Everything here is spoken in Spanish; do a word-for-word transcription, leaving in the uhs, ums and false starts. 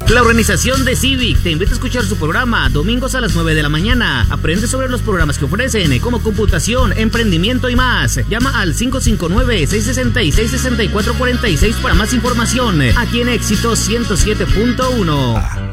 La organización de Civic te invita a escuchar su programa domingos a las nueve de la mañana. Aprende sobre los programas que ofrecen, como computación, emprendimiento y más. Llama al cinco cinco nueve, seis seis seis, seis cuatro cuatro seis para más información. Aquí en Éxito ciento siete punto uno.